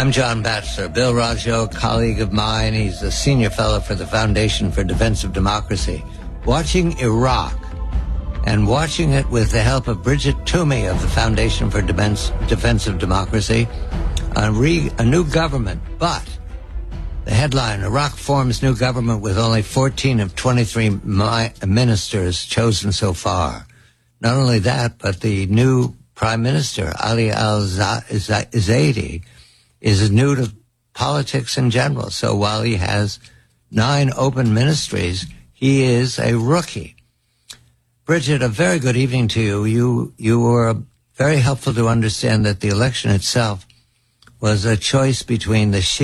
I'm John Batchelor. Bill Raggio, colleague of mine. He's a senior fellow for the Foundation for Defense of Democracy. Watching Iraq and watching it with the help of Bridget Toomey of the Foundation for Defense of Democracy, a new government. But the headline, Iraq forms new government with only 14 of 23 ministers chosen so far. Not only that, but the new Prime Minister, Ali al-Zaidi, is new to politics in general. So while he has 9 open ministries, he is a rookie. Bridget, a very good evening to you. You were very helpful to understand that the election itself was a choice between the